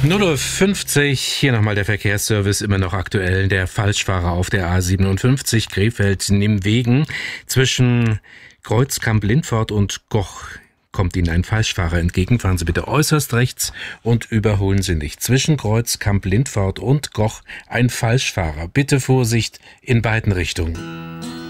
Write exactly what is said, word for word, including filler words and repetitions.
null Uhr fünfzig, hier nochmal der Verkehrsservice, immer noch aktuell. Der Falschfahrer auf der A siebenundfünfzig Krefeld-Nimwegen. Zwischen Kreuzkamp-Lindfort und Goch kommt Ihnen ein Falschfahrer entgegen. Fahren Sie bitte äußerst rechts und überholen Sie nicht. Zwischen Kreuzkamp-Lindfort und Goch ein Falschfahrer. Bitte Vorsicht in beiden Richtungen.